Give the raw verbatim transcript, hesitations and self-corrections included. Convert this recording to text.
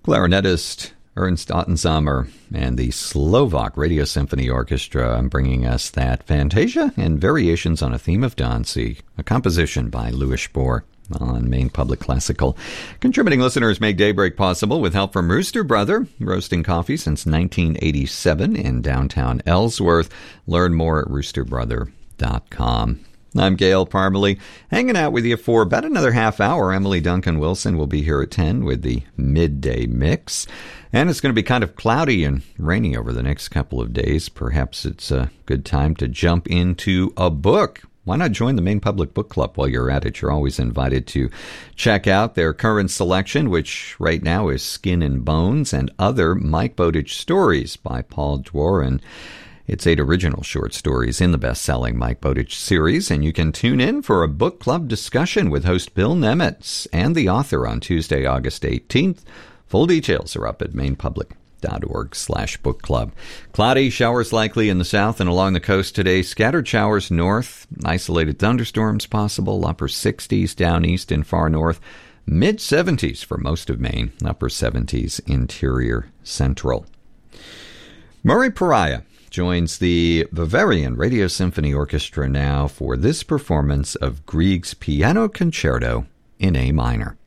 Clarinetist Ernst Ottensamer and the Slovak Radio Symphony Orchestra bringing us that Fantasia and Variations on a Theme of Danzig, a composition by Louis Spohr on Maine Public Classical. Contributing listeners make Daybreak possible with help from Rooster Brother, roasting coffee since nineteen eighty-seven in downtown Ellsworth. Learn more at rooster brother dot com. I'm Gail Parmalee, hanging out with you for about another half hour. Emily Duncan Wilson will be here at ten with the Midday Mix. And it's going to be kind of cloudy and rainy over the next couple of days. Perhaps it's a good time to jump into a book. Why not join the Maine Public Book Club while you're at it? You're always invited to check out their current selection, which right now is Skin and Bones and Other Mike Bowditch Stories by Paul Dworin. It's eight original short stories in the best-selling Mike Bowditch series, and you can tune in for a book club discussion with host Bill Nemetz and the author on Tuesday, August eighteenth. Full details are up at mainpublic.org slash book club. Cloudy, showers likely in the south and along the coast today. Scattered showers north, isolated thunderstorms possible, upper sixties down east and far north. Mid-seventies for most of Maine, upper seventies interior central. Murray Pariah joins the Bavarian Radio Symphony Orchestra now for this performance of Grieg's Piano Concerto in A minor.